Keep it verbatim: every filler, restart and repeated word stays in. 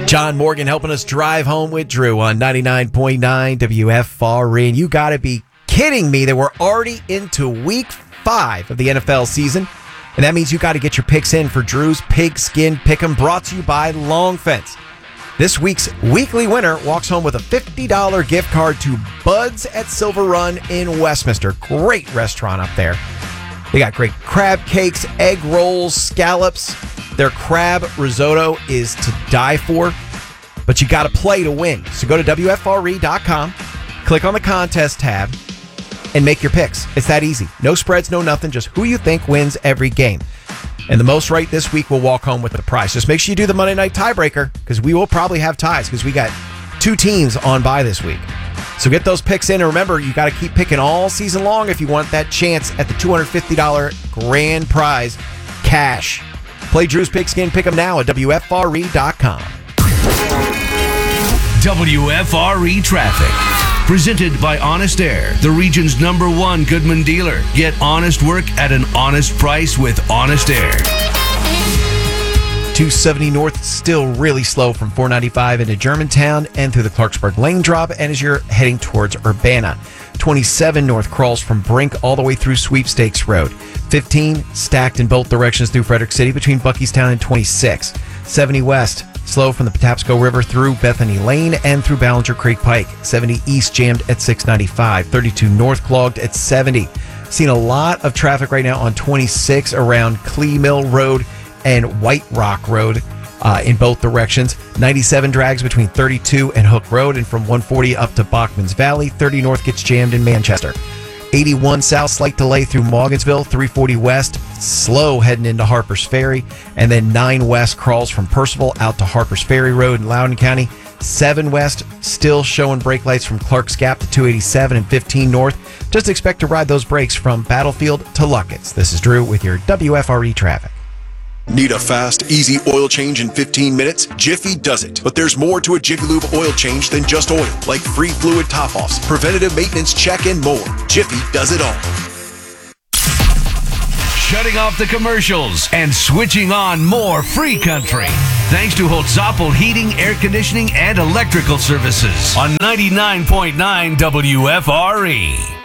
John Morgan helping us drive home with Drew on ninety-nine point nine W F R E. And you got to be kidding me that we're already into week five of the N F L season. And that means you got to get your picks in for Drew's Pigskin Pick'em, brought to you by Long Fence. This week's weekly winner walks home with a fifty dollars gift card to Bud's at Silver Run in Westminster. Great restaurant up there. They got great crab cakes, egg rolls, scallops. Their crab risotto is to die for, but you got to play to win. So go to W F R E dot com, click on the contest tab, and make your picks. It's that easy. No spreads, no nothing, just who you think wins every game. And the most right this week will walk home with the prize. Just make sure you do the Monday night tiebreaker, because we will probably have ties, because we got two teams on bye this week. So get those picks in, and remember, you got to keep picking all season long if you want that chance at the two hundred fifty dollars grand prize cash. Play Drew's Pigskin Pick'em now at W F R E dot com. W F R E Traffic. Presented by Honest Air, the region's number one Goodman dealer. Get honest work at an honest price with Honest Air. two seventy North, still really slow from four ninety-five into Germantown and through the Clarksburg Lane drop, and as you're heading towards Urbana. twenty-seven North crawls from Brink all the way through Sweepstakes Road. fifteen stacked in both directions through Frederick City between Buckystown and twenty-six. seventy West, slow from the Patapsco River through Bethany Lane and through Ballinger Creek Pike. seventy East jammed at six ninety-five. thirty-two North clogged at seventy. Seen a lot of traffic right now on twenty-six around Clee Mill Road and White Rock Road uh, in both directions. ninety-seven drags between thirty-two and Hook Road, and from one forty up to Bachman's Valley. thirty North gets jammed in Manchester. eighty-one South, slight delay through Morgansville. three forty West, slow heading into Harpers Ferry. And then nine West crawls from Percival out to Harpers Ferry Road in Loudoun County. seven West, still showing brake lights from Clark's Gap to two eighty-seven, and fifteen North. Just expect to ride those brakes from Battlefield to Luckett's. This is Drew with your W F R E traffic. Need a fast, easy oil change in fifteen minutes? Jiffy does it. But there's more to a Jiffy Lube oil change than just oil, like free fluid top-offs, preventative maintenance check, and more. Jiffy does it all. Shutting off the commercials and switching on more free country. Thanks to Holtzapfel Heating, Air Conditioning, and Electrical Services on ninety-nine point nine W F R E.